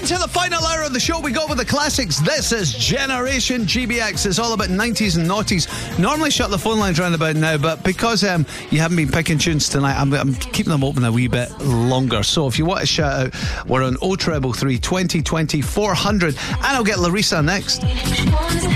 Into the final hour of the show, we go with the classics. This is Generation GBX. It's all about 90s and noughties. Normally shut the phone lines round about now, but because you haven't been picking tunes tonight, I'm keeping them open a wee bit longer. So if you want to shout out, we're on 0333 2020 400, and I'll get Larissa next.